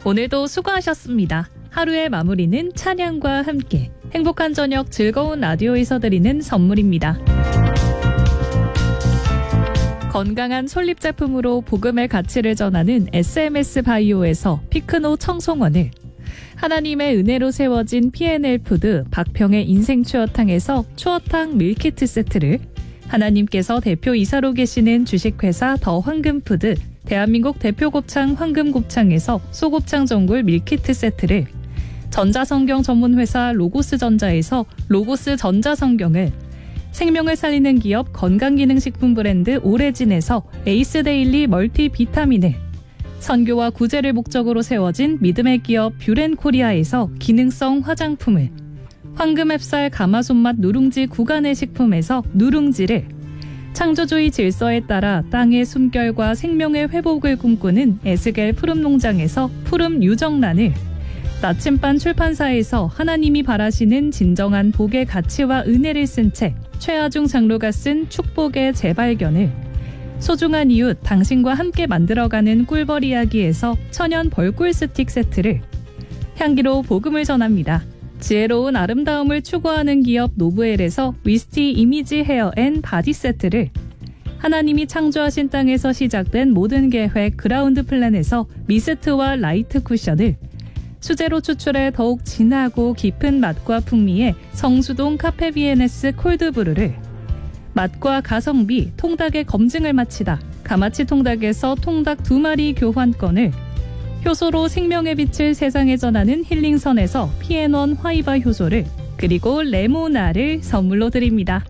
오늘도 수고하셨습니다. 하루의 마무리는 찬양과 함께 행복한 저녁 즐거운 라디오에서 드리는 선물입니다. 건강한 솔잎제품으로 복음의 가치를 전하는 SMS 바이오에서 피크노 청송원을, 하나님의 은혜로 세워진 P&L 푸드 박평의 인생 추어탕에서 추어탕 밀키트 세트를, 하나님께서 대표이사로 계시는 주식회사 더 황금푸드 대한민국 대표 곱창 황금곱창에서 소곱창 전골 밀키트 세트를, 전자성경 전문회사 로고스전자에서 로고스 전자성경을, 생명을 살리는 기업 건강기능식품 브랜드 오레진에서 에이스데일리 멀티비타민을, 선교와 구제를 목적으로 세워진 믿음의 기업 뷰렌코리아에서 기능성 화장품을, 황금앱살 가마손맛 누룽지 구간의 식품에서 누룽지를, 창조주의 질서에 따라 땅의 숨결과 생명의 회복을 꿈꾸는 에스겔 푸름농장에서 푸름 유정란을, 나침반 출판사에서 하나님이 바라시는 진정한 복의 가치와 은혜를 쓴 책 최하중 장로가 쓴 축복의 재발견을, 소중한 이웃 당신과 함께 만들어가는 꿀벌 이야기에서 천연 벌꿀 스틱 세트를, 향기로 복음을 전합니다. 지혜로운 아름다움을 추구하는 기업 노브엘에서 위스티 이미지 헤어 앤 바디 세트를, 하나님이 창조하신 땅에서 시작된 모든 계획 그라운드 플랜에서 미스트와 라이트 쿠션을, 수제로 추출해 더욱 진하고 깊은 맛과 풍미의 성수동 카페비에네스 콜드브루를, 맛과 가성비 통닭의 검증을 마치다 가마치 통닭에서 통닭 2마리 교환권을, 효소로 생명의 빛을 세상에 전하는 힐링선에서 피앤원 화이바 효소를, 그리고 레모나를 선물로 드립니다.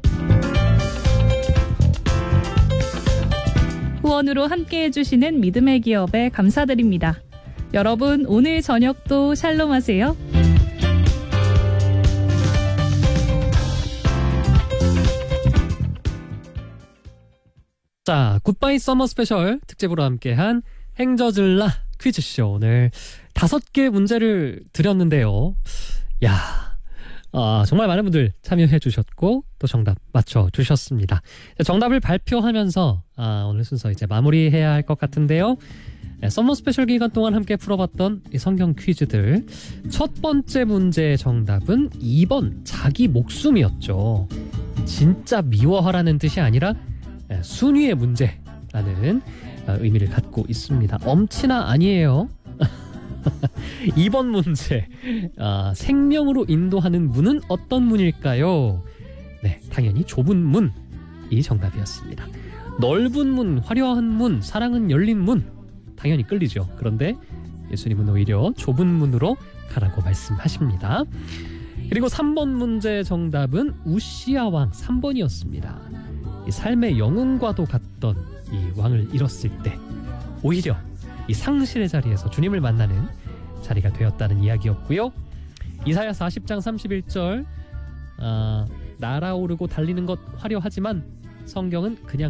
후원으로 함께해 주시는 믿음의 기업에 감사드립니다. 여러분, 오늘 저녁도 샬롬 하세요. 자, 굿바이 서머 스페셜 특집으로 함께한 행저즐라 퀴즈쇼, 오늘 5개 문제를 드렸는데요. 정말 많은 분들 참여해 주셨고 또 정답 맞춰주셨습니다. 정답을 발표하면서 오늘 순서 이제 마무리해야 할 것 같은데요. 서머 스페셜 기간 동안 함께 풀어봤던 이 성경 퀴즈들, 첫 번째 문제의 정답은 2번 자기 목숨이었죠. 진짜 미워하라는 뜻이 아니라 순위의 문제라는 의미를 갖고 있습니다. 엄친아 아니에요. 2번 문제, 생명으로 인도하는 문은 어떤 문일까요? 네, 당연히 좁은 문이 정답이었습니다. 넓은 문, 화려한 문, 사랑은 열린 문, 당연히 끌리죠. 그런데 예수님은 오히려 좁은 문으로 가라고 말씀하십니다. 그리고 3번 문제 정답은 우시야 왕 3번이었습니다. 이 삶의 영웅과도 같던 이 왕을 잃었을 때 오히려 이 상실의 자리에서 주님을 만나는 자리가 되었다는 이야기였고요. 이사야 40장 31절, 날아오르고 달리는 것 화려하지만 성경은 그냥